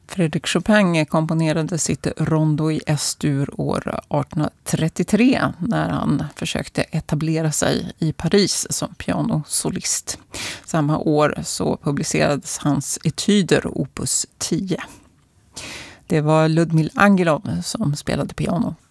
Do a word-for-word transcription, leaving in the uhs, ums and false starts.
Frédéric Chopin komponerade sitt rondo i S-dur år arton trettiotre när han försökte etablera sig i Paris som pianosolist. Samma år så publicerades hans etyder opus tio. Det var Ludmil Angelov som spelade piano.